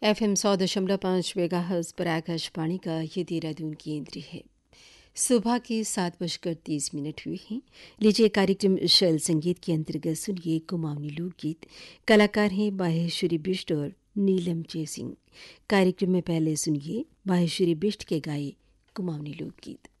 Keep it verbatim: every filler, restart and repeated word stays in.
F M सौ दशमलव पाँच मेगा हर्ज पर आकाशवाणी का ये देहरादून केंद्र है। सुबह के सात बजकर तीस मिनट हुए हैं। लीजिए कार्यक्रम शैल संगीत के अंतर्गत सुनिए कुमाऊनी लोकगीत। कलाकार हैं माहेश्वरी बिष्ट और नीलम जय सिंह। कार्यक्रम में पहले सुनिए माहेश्वरी बिष्ट के गाए कुमाऊनी लोकगीत।